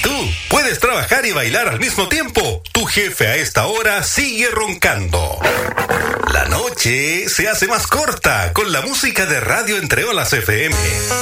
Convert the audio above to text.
Tú puedes trabajar y bailar al mismo tiempo. Tu jefe a esta hora sigue roncando. La noche se hace más corta con la música de Radio Entre Olas FM.